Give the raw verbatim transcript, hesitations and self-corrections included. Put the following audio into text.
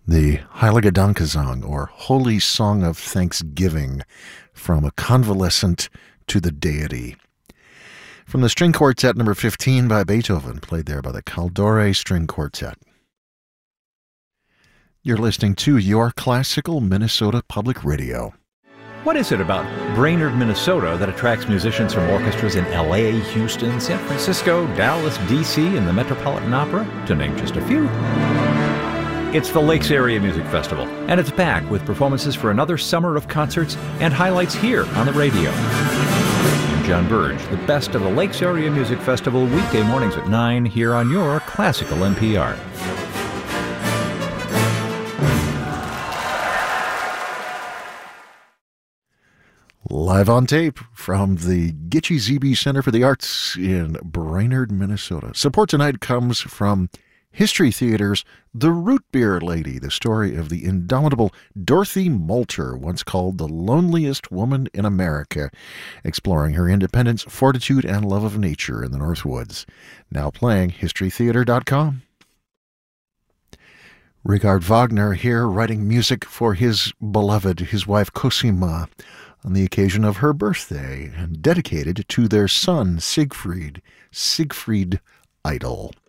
The Heilige Dankgesang, or Holy Song of Thanksgiving, from a convalescent to the deity. From the String Quartet number fifteen by Beethoven, played there by the Caldore String Quartet. You're listening to Your Classical Minnesota Public Radio. What is it about Brainerd, Minnesota that attracts musicians from orchestras in L A, Houston, San Francisco, Dallas, D C, and the Metropolitan Opera, to name just a few? It's the Lakes Area Music Festival, and it's back with performances for another summer of concerts and highlights here on the radio. I'm John Burge, the best of the Lakes Area Music Festival, weekday mornings at nine here on your Classical N P R. Live on tape from the Gitche Zebe Center for the Arts in Brainerd, Minnesota. Support tonight comes from History Theater's The Root Beer Lady, the story of the indomitable Dorothy Moulter, once called the loneliest woman in America, exploring her independence, fortitude, and love of nature in the Northwoods. Now playing history theater dot com. Richard Wagner here writing music for his beloved, his wife Cosima, on the occasion of her birthday, and dedicated to their son Siegfried, Siegfried Idle.